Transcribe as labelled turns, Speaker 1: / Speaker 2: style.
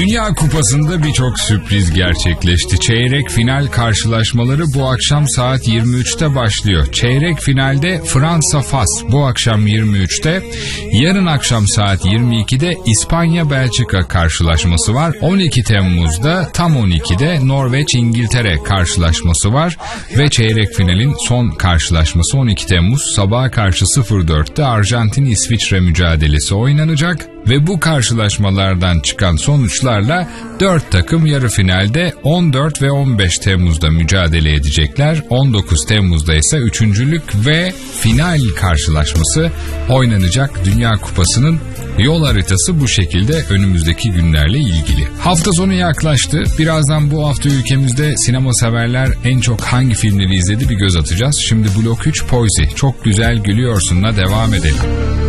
Speaker 1: Dünya Kupası'nda birçok sürpriz gerçekleşti. Çeyrek final karşılaşmaları bu akşam saat 23'te başlıyor. Çeyrek finalde Fransa-Fas bu akşam 23'te. Yarın akşam saat 22'de İspanya-Belçika karşılaşması var. 12 Temmuz'da tam 12'de Norveç-İngiltere karşılaşması var. Ve çeyrek finalin son karşılaşması 12 Temmuz sabaha karşı 04'te Arjantin-İsviçre mücadelesi oynanacak. Ve bu karşılaşmalardan çıkan sonuçlarla 4 takım yarı finalde 14 ve 15 Temmuz'da mücadele edecekler. 19 Temmuz'da ise üçüncülük ve final karşılaşması oynanacak. Dünya Kupası'nın yol haritası bu şekilde önümüzdeki günlerle ilgili. Hafta sonu yaklaştı. Birazdan bu hafta ülkemizde sinema severler en çok hangi filmleri izledi bir göz atacağız. Şimdi Blok 3 Poise. Çok güzel gülüyorsun'la devam edelim.